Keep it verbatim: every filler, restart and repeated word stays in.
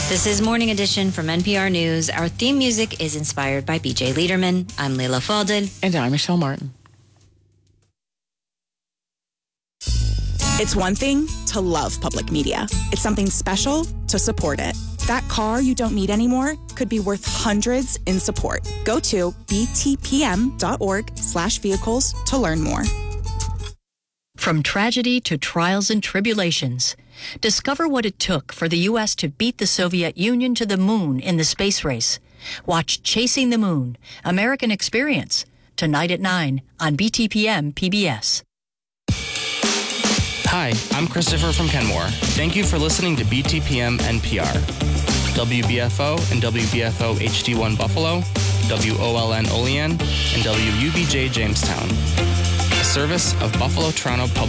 This is Morning Edition from N P R News. Our theme music is inspired by B J Liederman. I'm Leila Fadel. And I'm Michelle Martin. It's one thing to love public media. It's something special to support it. That car you don't need anymore could be worth hundreds in support. Go to btpm.org slash vehicles to learn more. From tragedy to trials and tribulations, discover what it took for the U S to beat the Soviet Union to the moon in the space race. Watch Chasing the Moon, American Experience, tonight at nine on B T P M P B S. Hi, I'm Christopher from Kenmore. Thank you for listening to B T P M N P R. W B F O and W B F O H D one Buffalo, W O L N Olean, and W U B J Jamestown. A service of Buffalo Toronto Public